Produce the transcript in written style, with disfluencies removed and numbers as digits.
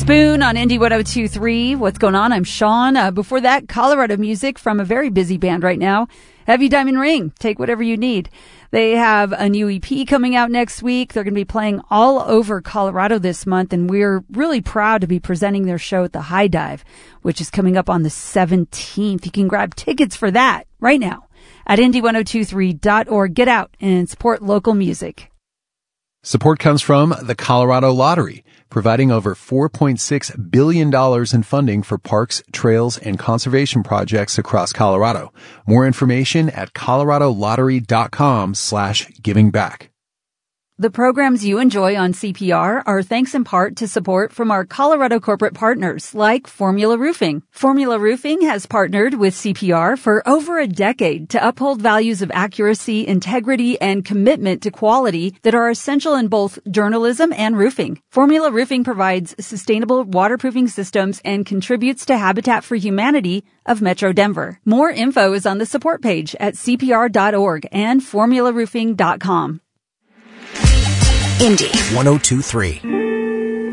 Spoon on Indie 102.3. What's going on? I'm Sean. Before that, Colorado music from a very busy band right now. Heavy Diamond Ring. Take whatever you need. They have a new EP coming out next week. They're going to be playing all over Colorado this month, and we're really proud to be presenting their show at the High Dive, which is coming up on the 17th. You can grab tickets for that right now at indie1023.org. Get out and support local music. Support comes from the Colorado Lottery, providing over $4.6 billion in funding for parks, trails, and conservation projects across Colorado. More information at coloradolottery.com/givingback. The programs you enjoy on CPR are thanks in part to support from our Colorado corporate partners like Formula Roofing. Formula Roofing has partnered with CPR for over a decade to uphold values of accuracy, integrity, and commitment to quality that are essential in both journalism and roofing. Formula Roofing provides sustainable waterproofing systems and contributes to Habitat for Humanity of Metro Denver. More info is on the support page at cpr.org and formularoofing.com. Indie 102.3.